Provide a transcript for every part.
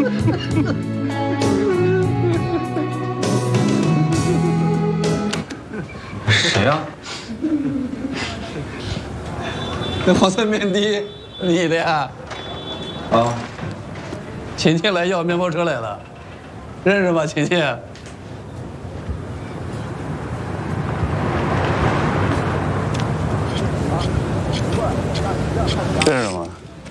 谁呀？ 那黄色面的，你的呀？ 啊， 亲戚来要面包车来了，认识吗？亲戚？认识吗？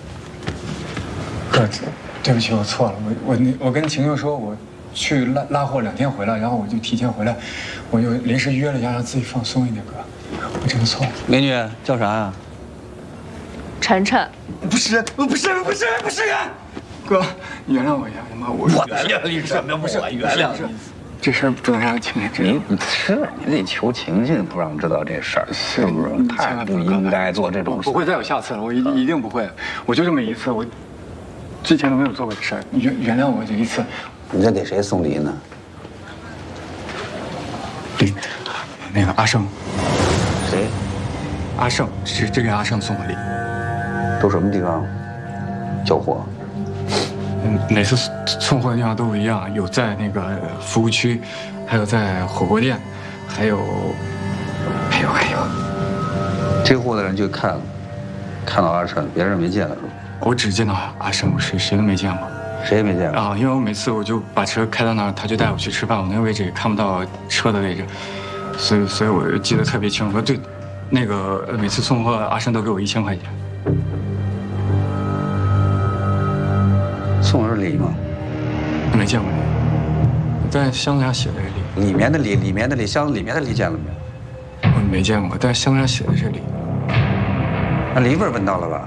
哥，对不起，我错了。我跟晴晴说，我去拉货2天回来，然后我就提前回来，我就临时约了一下，让自己放松一点。哥，我真的错了。 美女叫啥呀？ 晨晨。 不是呀！哥，你原谅我一下行吗？我原谅你什么？不是我原谅你。 这事儿不能让晴晴知道。 你得求晴晴不让知道这事儿，是不是？太不应该做这种事。 不会再有下次了，我一定不会。我就这么一次，我之前都没有做过的事儿，原谅我这一次。 你在给谁送礼呢？ 礼，那个阿胜。 谁？ 阿胜，是给阿胜送的礼。 都什么地方交货？ 每次送货的地方都不一样，有在那个服务区，还有在火锅店，还有。 接货的人就看到阿胜，别人没见了是吧？ 我只见到阿胜，我谁都没见过。 谁也没见过啊，因为我每次我就把车开到那儿，他就带我去吃饭，我那个位置也看不到车的位置，所以我记得特别清楚。对，那个每次送货阿胜都给我1000块钱。 送的是礼吗？ 没见过礼，在箱子上写的是礼。 里面的礼，箱子里面的礼见了没？ 我没见过，但箱子上写的是礼。 那梨味儿闻到了吧？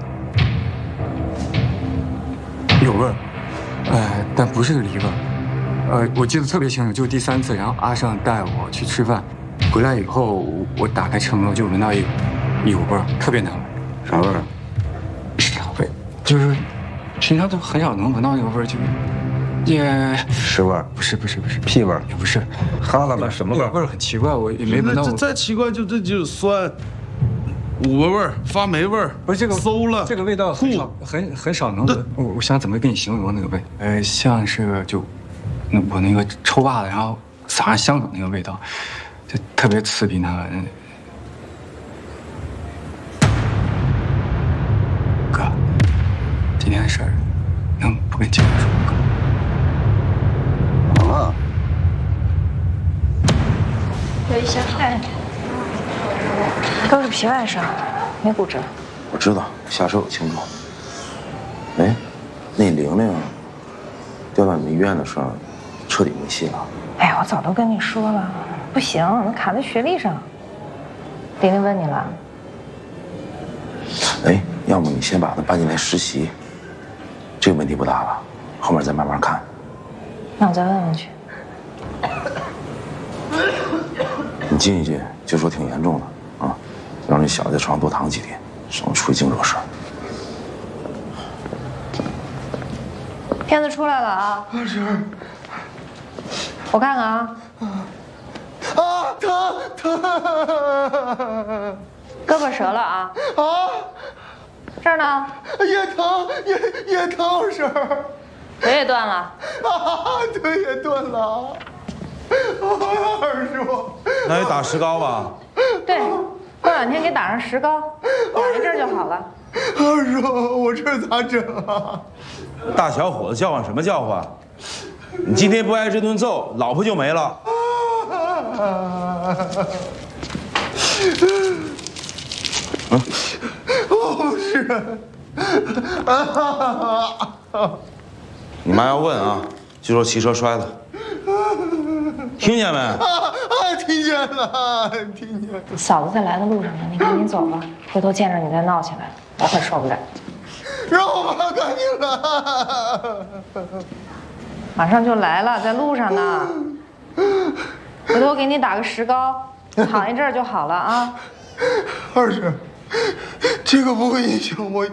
有味儿，但不是梨味儿。我记得特别清楚，就第3次，然后阿胜带我去吃饭，回来以后我打开车门，我就闻到一股味儿，特别难闻。 啥味儿？ 啥味？就是平常都很少能闻到那个味儿，就也屎味儿？ 不是， 屁味儿？ 也不是， 哈喇子什么味儿？ 味儿很奇怪，我也没闻到过。 这再奇怪就是酸。五味儿、发霉味儿， 不是这个馊了， 这个味道很少能闻。我想怎么跟你形容那个味？像是我那个抽袜子，然后撒上香水那个味道，就特别刺鼻难闻。哥，今天的事儿能不跟姐姐说吗？ 啊？ 有一些汗。都是皮外伤，没骨折。 我知道，下车有轻重。哎，那玲玲调到你们医院的事儿，彻底没戏了。 哎，我早都跟你说了，不行，那卡在学历上。玲玲问你了？ 哎，要么你先把她搬进来实习，这个问题不大了，后面再慢慢看。 那我再问问去。 你进去就说挺严重的啊，让那小子在床上多躺几天，省得出去净惹事儿。 片子出来了啊！ 是。 我看看啊。 疼！ 胳膊折了啊！这儿呢？ 也疼，也疼，婶儿。 腿也断了。 腿也断了。二叔， 那得打石膏吧？ 对，过2天给打上石膏，打一阵就好了。 二叔，我这咋整啊？ 大小伙子叫唤什么叫唤？你今天不挨这顿揍，老婆就没了。 不是。 你妈要问啊，就说骑车摔的。听见没？ 听见了，听见了。 嫂子在来的路上呢，你赶紧走吧，回头见着你再闹起来，我可受不了。 让我妈赶紧来。 马上就来了，在路上呢。回头给你打个石膏，躺一阵就好了啊。 二婶，这个不会影响我